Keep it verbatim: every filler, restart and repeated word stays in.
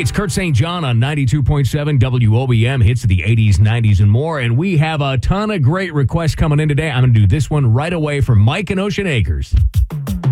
it's Kurt Saint John on ninety-two point seven W O B M, hits of the eighties, nineties, and more. And we have a ton of great requests coming in today. I'm going to do this one right away from Mike in Ocean Acres.